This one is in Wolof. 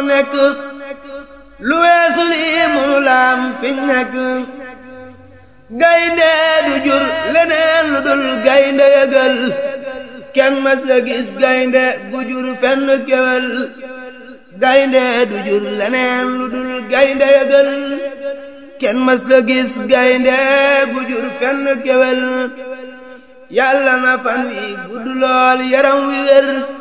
nekk lu weesu lii mënu laam fiñ nekk gaynde du jur leneen lu dul gaynde yëgal kenn mas la gis gaynde gu jur fenn kewel gaynde du jur leneen lu dul gaynde yëgal kenn mas la gis gaynde gu jur fenn kewel yàlla na fan wi gudd lool yaram wi wér